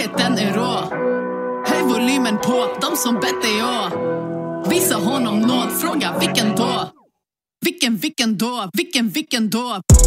den är rå. Höj volymen på de som bett dig jag. Visa honom nåd, fråga vilken då? Vilken då?